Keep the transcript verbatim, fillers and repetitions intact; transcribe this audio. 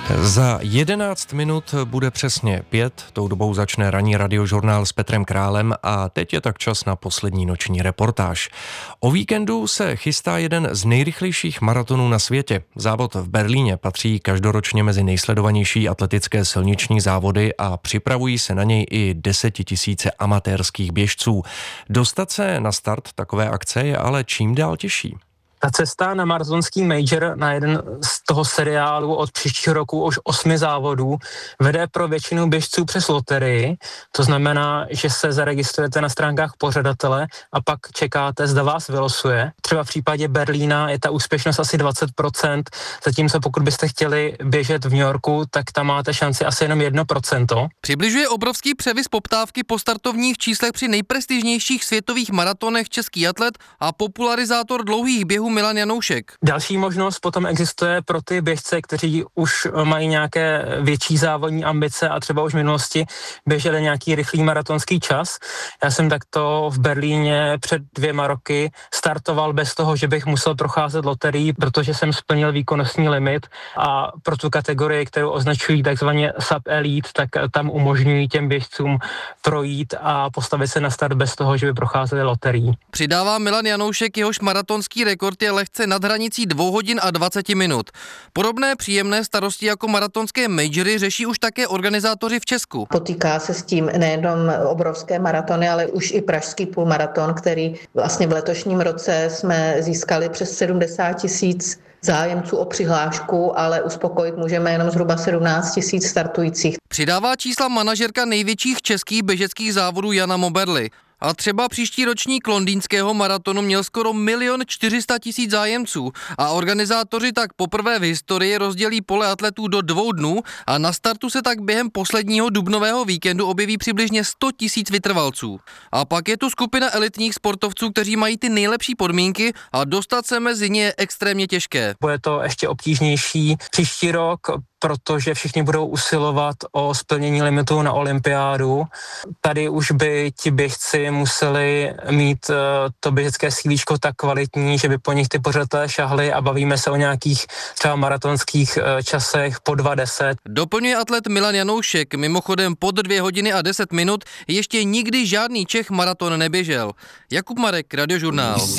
Za jedenáct minut bude přesně pět, tou dobou začne ranní radiožurnál s Petrem Králem a teď je tak čas na poslední noční reportáž. O víkendu se chystá jeden z nejrychlejších maratonů na světě. Závod v Berlíně patří každoročně mezi nejsledovanější atletické silniční závody a připravují se na něj i desetitisíce amatérských běžců. Dostat se na start takové akce je ale čím dál těžší. Ta cesta na maratonský major, na jeden z toho seriálu od příštího roku už osmi závodů, vede pro většinu běžců přes loterii. To znamená, že se zaregistrujete na stránkách pořadatele a pak čekáte, zda vás vylosuje. Třeba v případě Berlína je ta úspěšnost asi dvacet procent, zatímco pokud byste chtěli běžet v New Yorku, tak tam máte šanci asi jenom jedno procento. Přibližuje obrovský převis poptávky po startovních číslech při nejprestižnějších světových maratonech český atlet a popularizátor dlouhých běhů Milan Janoušek. Další možnost potom existuje pro ty běžce, kteří už mají nějaké větší závodní ambice a třeba už v minulosti běželi nějaký rychlý maratonský čas. Já jsem takto v Berlíně před dvěma roky startoval bez toho, že bych musel procházet loterií, protože jsem splnil výkonnostní limit a pro tu kategorii, kterou označují takzvaně sub-elite, tak tam umožňují těm běžcům projít a postavit se na start bez toho, že by procházeli loterií. Přidává Milan Janoušek, jehož maratonský rekord je lehce nad hranicí dvou hodin a dvaceti minut. Podobné příjemné starosti jako maratonské majory řeší už také organizátoři v Česku. Potýká se s tím nejenom obrovské maratony, ale už i pražský půlmaraton, který vlastně v letošním roce jsme získali přes sedmdesát tisíc zájemců o přihlášku, ale uspokojit můžeme jenom zhruba sedmnáct tisíc startujících. Přidává čísla manažerka největších českých běžeckých závodů Jana Moberly. A třeba příští ročník londýnského maratonu měl skoro milion čtyři sta tisíc zájemců a organizátoři tak poprvé v historii rozdělí pole atletů do dvou dnů a na startu se tak během posledního dubnového víkendu objeví přibližně sto tisíc vytrvalců. A pak je tu skupina elitních sportovců, kteří mají ty nejlepší podmínky a dostat se mezi ně je extrémně těžké. Bude to ještě obtížnější příští rok, protože všichni budou usilovat o splnění limitu na olympiádu. Tady už by ti běžci museli mít uh, to běžecké sílíčko tak kvalitní, že by po nich ty pořadatelé šahli a bavíme se o nějakých třeba maratonských uh, časech po dva deset. Doplňuje atlet Milan Janoušek, mimochodem pod dvě hodiny a deset minut ještě nikdy žádný Čech maraton neběžel. Jakub Marek, Radiožurnál.